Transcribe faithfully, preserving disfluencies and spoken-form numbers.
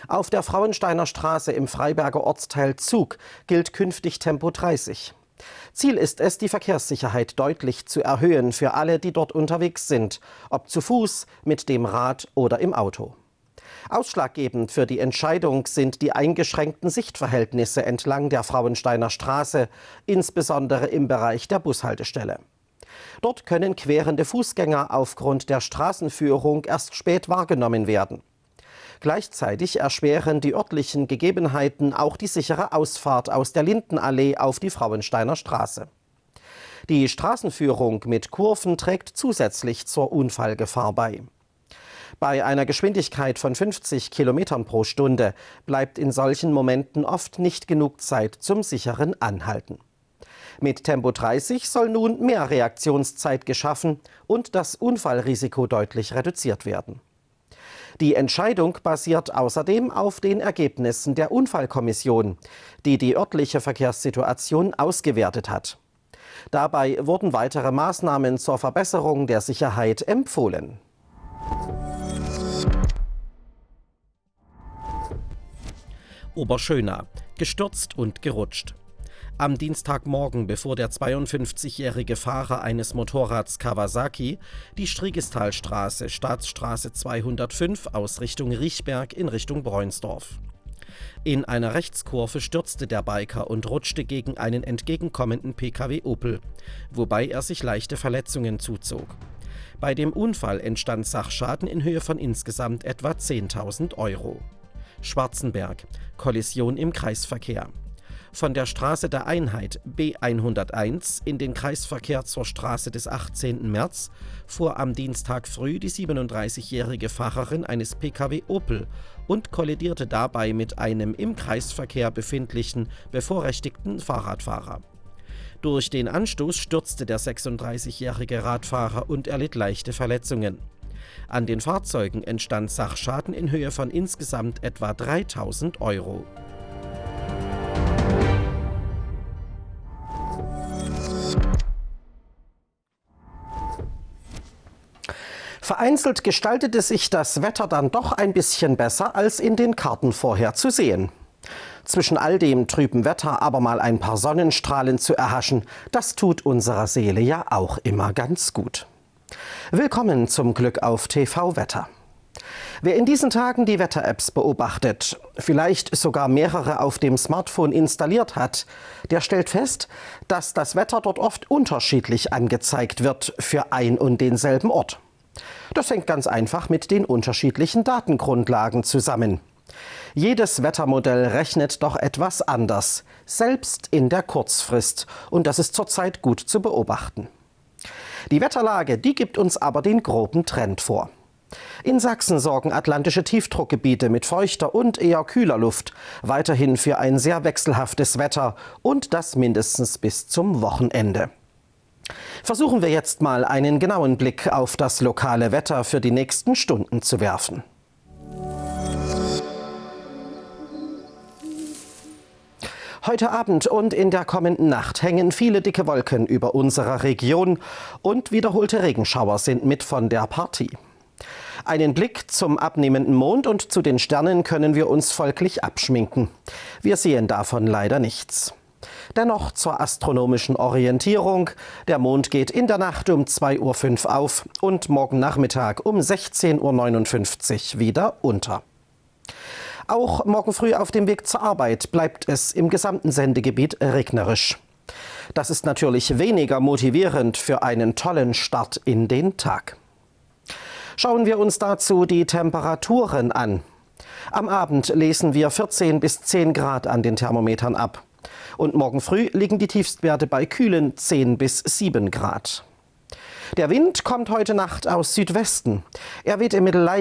Auf der Frauensteiner Straße im Freiberger Ortsteil Zug gilt künftig Tempo dreißig. Ziel ist es, die Verkehrssicherheit deutlich zu erhöhen für alle, die dort unterwegs sind, ob zu Fuß, mit dem Rad oder im Auto. Ausschlaggebend für die Entscheidung sind die eingeschränkten Sichtverhältnisse entlang der Frauensteiner Straße, insbesondere im Bereich der Bushaltestelle. Dort können querende Fußgänger aufgrund der Straßenführung erst spät wahrgenommen werden. Gleichzeitig erschweren die örtlichen Gegebenheiten auch die sichere Ausfahrt aus der Lindenallee auf die Frauensteiner Straße. Die Straßenführung mit Kurven trägt zusätzlich zur Unfallgefahr bei. Bei einer Geschwindigkeit von fünfzig Kilometern pro Stunde bleibt in solchen Momenten oft nicht genug Zeit zum sicheren Anhalten. Mit Tempo dreißig soll nun mehr Reaktionszeit geschaffen und das Unfallrisiko deutlich reduziert werden. Die Entscheidung basiert außerdem auf den Ergebnissen der Unfallkommission, die die örtliche Verkehrssituation ausgewertet hat. Dabei wurden weitere Maßnahmen zur Verbesserung der Sicherheit empfohlen. Oberschöna: Gestürzt und gerutscht. Am Dienstagmorgen befuhr der zweiundfünfzigjährige Fahrer eines Motorrads Kawasaki die Striegestalstraße, Staatsstraße zweihundertfünf aus Richtung Riechberg in Richtung Bräunsdorf. In einer Rechtskurve stürzte der Biker und rutschte gegen einen entgegenkommenden P K W Opel, wobei er sich leichte Verletzungen zuzog. Bei dem Unfall entstand Sachschaden in Höhe von insgesamt etwa zehntausend Euro. Schwarzenberg: Kollision im Kreisverkehr. Von der Straße der Einheit B hunderteins in den Kreisverkehr zur Straße des achtzehnten März fuhr am Dienstag früh die siebenunddreißigjährige Fahrerin eines P K W Opel und kollidierte dabei mit einem im Kreisverkehr befindlichen bevorrechtigten Fahrradfahrer. Durch den Anstoß stürzte der sechsunddreißigjährige Radfahrer und erlitt leichte Verletzungen. An den Fahrzeugen entstand Sachschaden in Höhe von insgesamt etwa dreitausend Euro. Vereinzelt gestaltete sich das Wetter dann doch ein bisschen besser als in den Karten vorher zu sehen. Zwischen all dem trüben Wetter aber mal ein paar Sonnenstrahlen zu erhaschen, das tut unserer Seele ja auch immer ganz gut. Willkommen zum Glück auf T V Wetter. Wer in diesen Tagen die Wetter-Apps beobachtet, vielleicht sogar mehrere auf dem Smartphone installiert hat, der stellt fest, dass das Wetter dort oft unterschiedlich angezeigt wird für ein und denselben Ort. Das hängt ganz einfach mit den unterschiedlichen Datengrundlagen zusammen. Jedes Wettermodell rechnet doch etwas anders, selbst in der Kurzfrist, und das ist zurzeit gut zu beobachten. Die Wetterlage, die gibt uns aber den groben Trend vor. In Sachsen sorgen atlantische Tiefdruckgebiete mit feuchter und eher kühler Luft weiterhin für ein sehr wechselhaftes Wetter, und das mindestens bis zum Wochenende. Versuchen wir jetzt mal einen genauen Blick auf das lokale Wetter für die nächsten Stunden zu werfen. Heute Abend und in der kommenden Nacht hängen viele dicke Wolken über unserer Region und wiederholte Regenschauer sind mit von der Partie. Einen Blick zum abnehmenden Mond und zu den Sternen können wir uns folglich abschminken. Wir sehen davon leider nichts. Dennoch zur astronomischen Orientierung: Der Mond geht in der Nacht um zwei Uhr fünf auf und morgen Nachmittag um sechzehn Uhr neunundfünfzig wieder unter. Auch morgen früh auf dem Weg zur Arbeit bleibt es im gesamten Sendegebiet regnerisch. Das ist natürlich weniger motivierend für einen tollen Start in den Tag. Schauen wir uns dazu die Temperaturen an. Am Abend lesen wir vierzehn bis zehn Grad an den Thermometern ab. Und morgen früh liegen die Tiefstwerte bei kühlen zehn bis sieben Grad. Der Wind kommt heute Nacht aus Südwesten. Er weht im Mittel leicht